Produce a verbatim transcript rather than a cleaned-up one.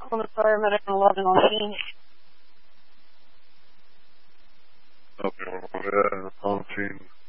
I'm a fireman in eleven nineteen. Okay, well, yeah, fourteen.